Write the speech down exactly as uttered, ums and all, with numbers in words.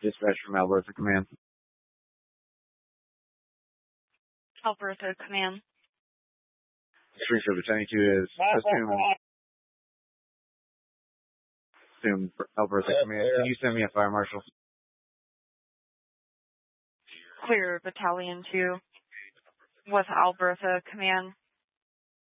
Dispatch from Albertha Command. Albertha Command. three seven two two is assume, assume Albertha Command. Can you send me a fire marshal? Clear Battalion two with Albertha Command.